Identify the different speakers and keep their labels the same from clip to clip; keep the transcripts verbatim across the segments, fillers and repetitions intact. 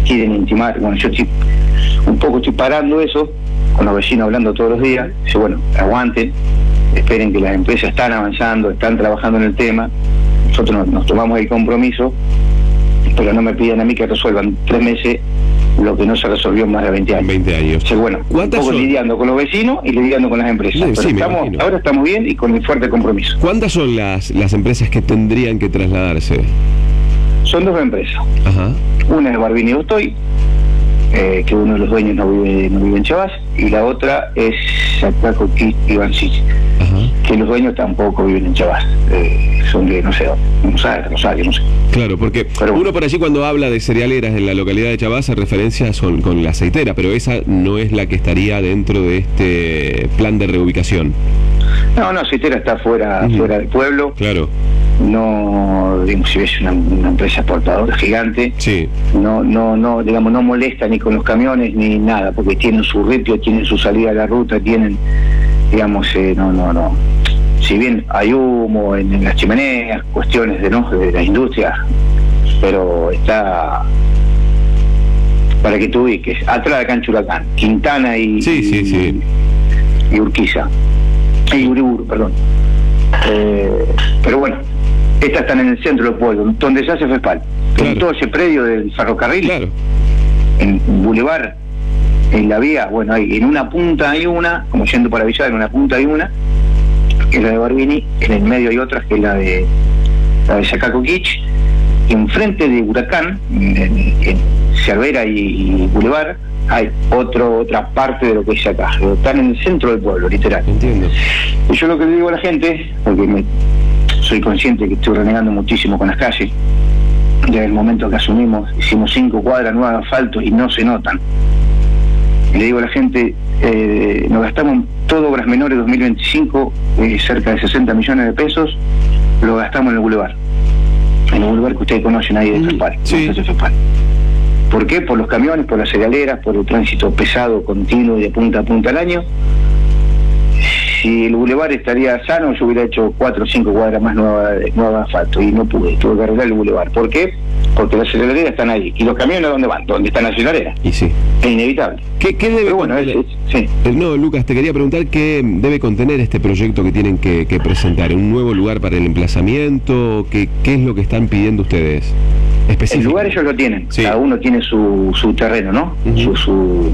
Speaker 1: quieren intimar. Bueno, yo estoy, un poco estoy parando eso, con los vecinos hablando todos los días. Dice, bueno, aguanten, esperen que las empresas están avanzando, están trabajando en el tema. Nosotros nos, nos tomamos el compromiso, pero no me piden a mí que resuelvan tres meses lo que no se resolvió en más de veinte años.
Speaker 2: veinte años.
Speaker 1: O sea, bueno, un poco son? lidiando con los vecinos y lidiando con las empresas.
Speaker 2: Sí,
Speaker 1: pero
Speaker 2: sí,
Speaker 1: estamos, ahora estamos bien y con un fuerte compromiso.
Speaker 2: ¿Cuántas son las, las empresas que tendrían que trasladarse?
Speaker 1: Son dos empresas.
Speaker 2: Ajá.
Speaker 1: Una es Barbini Bostoy, eh, que uno de los dueños no vive, no vive en Chavás, y la otra es Chacaco Quich y Bansich, que los dueños tampoco viven en Chavás. Eh, son de, no sé, no sé, Rosario, no sé.
Speaker 2: Claro, porque pero, uno por allí cuando habla de cerealeras en la localidad de Chavás hace referencia son con la aceitera, pero esa no es la que estaría dentro de este plan de reubicación.
Speaker 1: No, no, aceitera está fuera, uh-huh. fuera del pueblo.
Speaker 2: Claro.
Speaker 1: No, digamos, si es una, una empresa exportadora gigante,
Speaker 2: sí.
Speaker 1: no, no, no, digamos, no molesta ni con los camiones ni nada, porque tienen su ripio, tienen su salida a la ruta, tienen, digamos, eh, no, no, no. Si bien hay humo en, en las chimeneas, cuestiones de, ¿no? de la industria, pero está, para que tú ubiques, atrás de acá en Churacán, Quintana y,
Speaker 2: sí, sí, sí.
Speaker 1: y, y Urquiza, y Uriburu, perdón. Eh, pero bueno, estas están en el centro del pueblo, donde se hace FESPAL, claro. En todo ese predio del ferrocarril,
Speaker 2: claro.
Speaker 1: En Boulevard, en la vía, bueno, hay, en una punta hay una, como yendo para Villar, en una punta hay una, que es la de Barbini, en el medio hay otra, que es la de la de Chacaco Quich, y enfrente de Huracán, en, en Cervera y, y Boulevard, hay otro, otra parte de lo que es acá, están en el centro del pueblo, literal.
Speaker 2: Entiendo.
Speaker 1: Y yo lo que le digo a la gente, porque me, soy consciente que estoy renegando muchísimo con las calles, desde el momento que asumimos, hicimos cinco cuadras nuevas de asfalto y no se notan. Y le digo a la gente, eh, nos gastamos en todo obras menores dos mil veinticinco, eh, cerca de sesenta millones de pesos, lo gastamos en el Boulevard. En el Boulevard que ustedes conocen ahí de FESPAL.
Speaker 2: Sí.
Speaker 1: De FESPAL. ¿Por qué? Por los camiones, por las cerealeras, por el tránsito pesado, continuo y de punta a punta al año. Si el bulevar estaría sano, yo hubiera hecho cuatro o cinco cuadras más nuevas nueva de asfalto, y no pude, tuve que arreglar el bulevar. ¿Por qué? Porque las cerealeras están ahí. ¿Y los camiones dónde van? ¿Dónde están las cerealeras?
Speaker 2: Y sí.
Speaker 1: Es inevitable.
Speaker 2: ¿Qué, qué debe
Speaker 1: Pero bueno,
Speaker 2: contener?
Speaker 1: es, es, sí.
Speaker 2: No, Lucas, te quería preguntar qué debe contener este proyecto que tienen que, que presentar. ¿Un nuevo lugar para el emplazamiento? ¿Qué, qué es lo que están pidiendo ustedes?
Speaker 1: El lugar ellos lo tienen,
Speaker 2: sí.
Speaker 1: Cada uno tiene su, su terreno, ¿no? Uh-huh. Su, su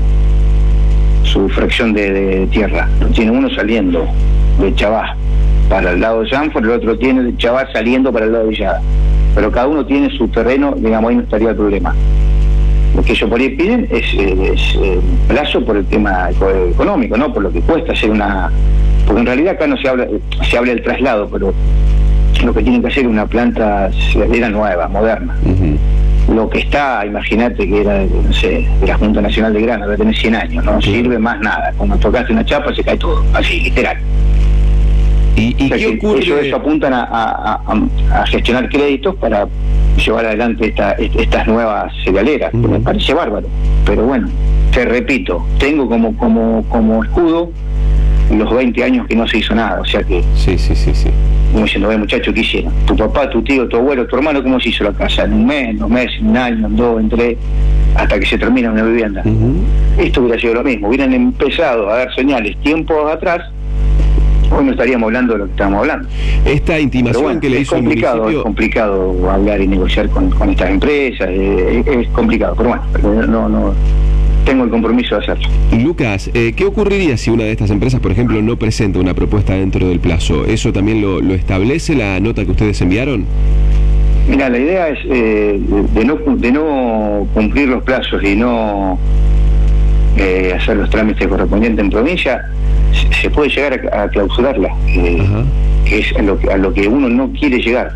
Speaker 1: su fracción de, de tierra. Tiene uno saliendo de Chavás para el lado de Sanford, el otro tiene de Chavás saliendo para el lado de Villada. Pero cada uno tiene su terreno, digamos, ahí no estaría el problema. Lo que ellos por ahí piden es, es eh, plazo por el tema económico, ¿no? Por lo que cuesta hacer una... Porque en realidad acá no se habla, se habla del traslado, pero lo que tienen que hacer es una planta cerealera nueva, moderna. Uh-huh. Lo que está, imagínate que era, no sé, de la Junta Nacional de Grano, debe tener cien años, no sí. sirve más nada. Cuando tocaste una chapa se cae todo, así, literal.
Speaker 2: ¿Y, y
Speaker 1: o sea,
Speaker 2: qué ocurre?
Speaker 1: Ellos eso apuntan a, a, a, a gestionar créditos para llevar adelante esta, estas nuevas cerealeras, uh-huh. que me parece bárbaro. Pero bueno, te repito, tengo como, como, como escudo los veinte años que no se hizo nada, o sea que...
Speaker 2: Sí, sí, sí, sí.
Speaker 1: Como diciendo, ve muchacho, ¿qué hicieron? Tu papá, tu tío, tu abuelo, tu hermano, ¿cómo se hizo la casa? En un mes, en dos meses, en un año, en dos, en tres, hasta que se termina una vivienda. Uh-huh. Esto hubiera sido lo mismo, hubieran empezado a dar señales tiempos atrás, hoy no estaríamos hablando de lo que estamos hablando.
Speaker 2: Esta intimación bueno, que le hizo el municipio...
Speaker 1: Es complicado hablar y negociar con, con estas empresas, eh, es, es complicado, pero bueno, no... no tengo el compromiso de hacerlo.
Speaker 2: Lucas, eh, ¿qué ocurriría si una de estas empresas, por ejemplo, no presenta una propuesta dentro del plazo? ¿Eso también lo, lo establece la nota que ustedes enviaron?
Speaker 1: Mira, la idea es eh, de, no, de no cumplir los plazos y no eh, hacer los trámites correspondientes en provincia, se, se puede llegar a, a clausurarla, eh, que es a lo que, a lo que uno no quiere llegar.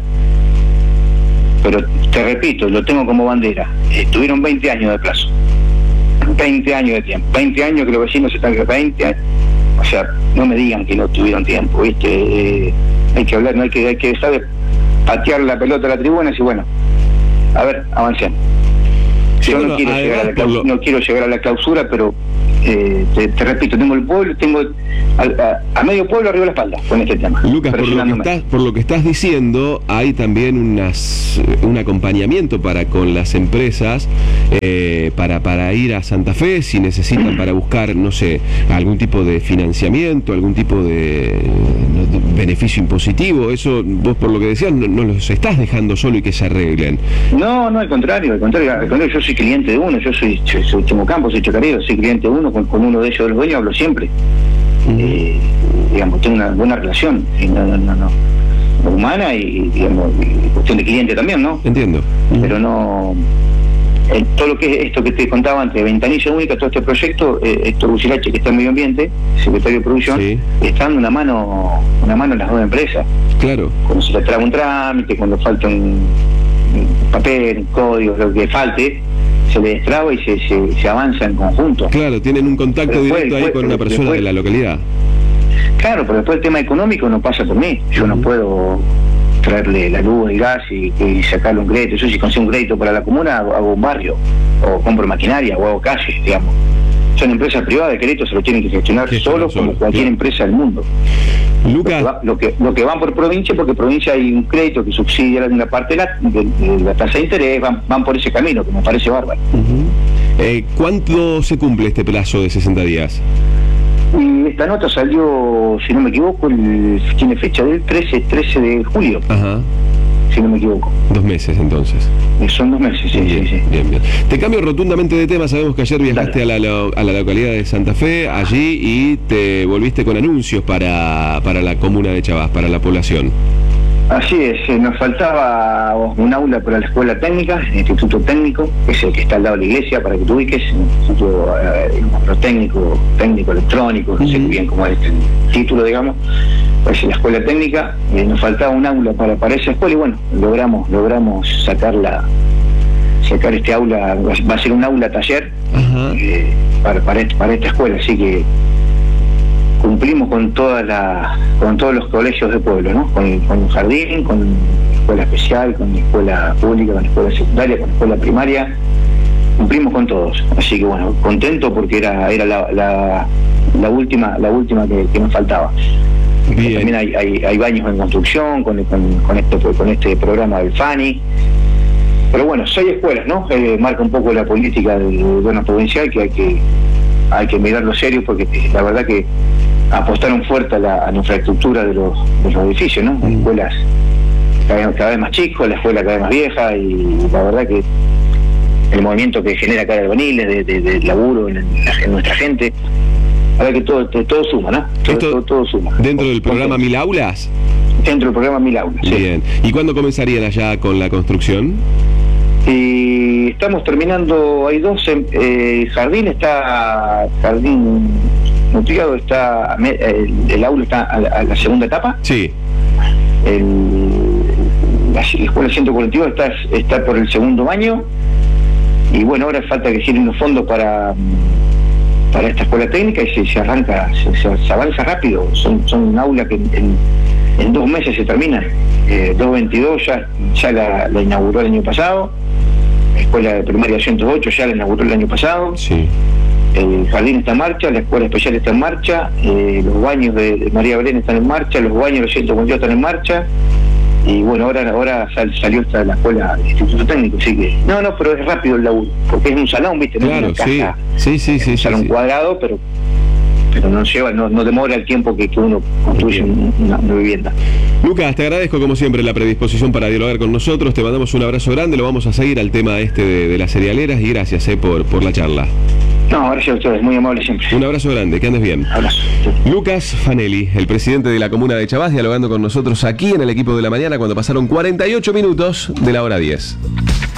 Speaker 1: Pero te repito, lo tengo como bandera, eh, tuvieron veinte años de plazo. veinte años de tiempo, veinte años que los vecinos están veinte años, o sea, no me digan que no tuvieron tiempo, ¿viste? Eh, hay que hablar, no hay que, hay que saber patear la pelota a la tribuna y decir, bueno, a ver, avancemos.
Speaker 2: Sí,
Speaker 1: Yo
Speaker 2: bueno,
Speaker 1: no quiero llegar a la clausura, lo... no quiero llegar a la clausura, pero eh, te, te repito, tengo el pueblo, tengo a, a, a medio pueblo arriba de la espalda con este tema.
Speaker 2: Lucas, por lo, que estás, por lo que estás diciendo, hay también unas, un acompañamiento para con las empresas eh, para, para ir a Santa Fe, si necesitan para buscar, no sé, algún tipo de financiamiento, algún tipo de, de beneficio impositivo. Eso vos, por lo que decías, no, no los estás dejando solo y que se arreglen.
Speaker 1: No, no, al contrario, al contrario, al contrario, yo soy cliente de uno, yo soy, soy, soy Chimocampo, soy Chacarero, soy cliente de uno, con, con uno de ellos de los dueños hablo siempre. Uh-huh. eh, digamos, tengo una buena relación, no, no, no, no, humana y, digamos, y cuestión de cliente también, ¿no?
Speaker 2: Entiendo. Uh-huh.
Speaker 1: Pero no, eh, todo lo que es esto que te contaba antes, Ventanilla Única, todo este proyecto, eh, Héctor Bucilache, que está en Medio Ambiente, secretario de Producción, sí, está dando una mano, una mano en las dos empresas.
Speaker 2: Claro.
Speaker 1: Cuando se le traba un trámite, cuando falta un papel, código, lo que falte, se le destraba y se, se, se avanza en conjunto.
Speaker 2: Claro, tienen un contacto directo después, ahí después, con una persona después, de la localidad.
Speaker 1: Claro, pero después el tema económico no pasa por mí. Yo uh-huh. no puedo traerle la luz, el gas y, y sacarle un crédito. Yo si consigo un crédito para la comuna, hago, hago un barrio, o compro maquinaria, o hago calles, digamos. Son empresas privadas, el crédito se lo tienen que gestionar solos como cualquier claro. empresa del mundo.
Speaker 2: Lucas,
Speaker 1: lo que, lo que van por provincia, porque provincia hay un crédito que subsidia una parte de la, de, de la tasa de interés, van, van por ese camino, que me parece bárbaro.
Speaker 2: Uh-huh. eh, ¿Cuánto se cumple este plazo de sesenta días?
Speaker 1: Y esta nota salió, si no me equivoco, el, tiene fecha del trece de julio.
Speaker 2: Ajá.
Speaker 1: Si no me equivoco.
Speaker 2: Dos meses entonces.
Speaker 1: Son dos meses, sí,
Speaker 2: bien,
Speaker 1: sí, sí.
Speaker 2: Bien, bien. Te cambio rotundamente de tema. Sabemos que ayer viajaste a la, a la localidad de Santa Fe, allí, y te volviste con anuncios para, para la comuna de Chabás, para la población.
Speaker 1: Así es, eh, nos faltaba un aula para la escuela técnica, el instituto técnico, que es el que está al lado de la iglesia, para que tú ubiques, el instituto eh, técnico, técnico electrónico, no sé muy bien cómo es el título, digamos, pues la escuela técnica, eh, nos faltaba un aula para, para esa escuela y bueno, logramos, logramos sacarla, sacar este aula, va a ser un aula taller eh, para, para, para esta escuela, así que cumplimos con toda la, con todos los colegios de pueblo, ¿no? Con, con el jardín, con la escuela especial, con la escuela pública, con la escuela secundaria, con la escuela primaria, cumplimos con todos. Así que bueno, contento porque era, era la, la, la última, la última que, que nos faltaba. Bien. También hay, hay, hay baños en construcción con, con, con, este, con este programa del FANI. Pero bueno, seis escuelas, ¿no? Eh, marca un poco la política del gobierno provincial, que hay que hay que mirarlo serio, porque la verdad que apostaron fuerte a la, a la infraestructura de los, de los edificios, ¿no? Las escuelas cada vez, cada vez más chicos, la escuela cada vez más vieja, y la verdad que el movimiento que genera cada albaniles de, de, de laburo en, en nuestra gente, la verdad que todo, todo suma, ¿no? Todo,
Speaker 2: Esto,
Speaker 1: todo, todo suma.
Speaker 2: ¿Dentro del programa Mil Aulas?
Speaker 1: Dentro del programa Mil Aulas, sí.
Speaker 2: Bien. ¿Y cuándo comenzarían allá con la construcción?
Speaker 1: Y estamos terminando, hay dos, eh, jardín está, jardín nutriado está, el, el aula está a la, a la segunda etapa.
Speaker 2: Sí.
Speaker 1: El, la, la escuela ciento cuarenta y dos está, está por el segundo baño, y bueno, ahora falta que giren los fondos para para esta escuela técnica y se, se arranca, se, se, se avanza rápido, son, son un aula que en, en, en dos meses se termina, eh, doscientos veintidós ya, ya la, la inauguró el año pasado, la escuela de primaria ciento ocho ya la inauguró el año pasado,
Speaker 2: sí.
Speaker 1: El jardín está en marcha, la escuela especial está en marcha, eh, los baños de, de María Belén están en marcha, los baños de los ciento cuarenta y dos están en marcha, y bueno, ahora ahora sal, salió hasta la escuela del instituto técnico, así que no, no, pero es rápido el laburo, porque es un salón, ¿viste? No
Speaker 2: claro,
Speaker 1: es una casa,
Speaker 2: sí, sí, sí,
Speaker 1: es
Speaker 2: sí,
Speaker 1: un
Speaker 2: sí,
Speaker 1: salón
Speaker 2: sí.
Speaker 1: cuadrado, pero pero no lleva, no, no demora el tiempo que, que uno construye una, una vivienda.
Speaker 2: Lucas, te agradezco como siempre la predisposición para dialogar con nosotros, te mandamos un abrazo grande, lo vamos a seguir al tema este de, de las cerealeras, y gracias eh, por, por la charla.
Speaker 1: No, gracias a ustedes, muy amable siempre.
Speaker 2: Un abrazo grande, que andes bien.
Speaker 1: Abrazo.
Speaker 2: Lucas Fanelli, el presidente de la comuna de Chabás, dialogando con nosotros aquí en el equipo de la mañana cuando pasaron cuarenta y ocho minutos de la hora diez.